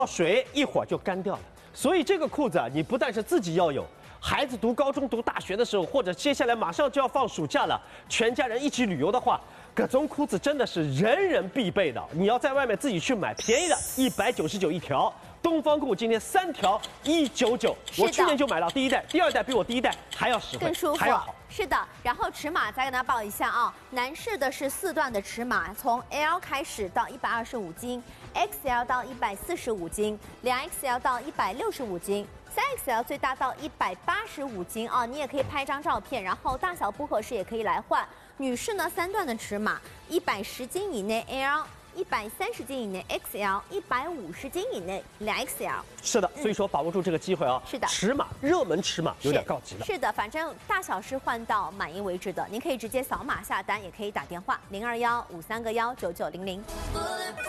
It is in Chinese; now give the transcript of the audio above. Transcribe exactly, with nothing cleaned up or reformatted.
水一会儿就干掉了。所以这个裤子啊，你不但是自己要有，孩子读高中、读大学的时候，或者接下来马上就要放暑假了，全家人一起旅游的话，各种裤子真的是人人必备的。你要在外面自己去买，便宜的一百九十九一条。东方裤今天三条一九九，我去年就买到第一代，第二代比我第一代还要实惠， 更舒服， 还要好。 是的，然后尺码再跟大家报一下啊，男士的是四段的尺码，从 L 开始到一百二十五斤 ，X L 到一百四十五斤，两 X L 到一百六十五斤。三 X L 最大到一百八十五斤啊，你也可以拍张照片，然后大小不合适也可以来换。女士呢，三段的尺码，一百十斤以内 L。一百三十斤以内 X L， 一百五十斤以内两 X L。 是的，所以说把握住这个机会啊。 是的， 尺码热门尺码有点告急了。 是的，反正大小是换到满意为止的，您可以直接扫码下单，也可以打电话零二幺五三个幺九九零零。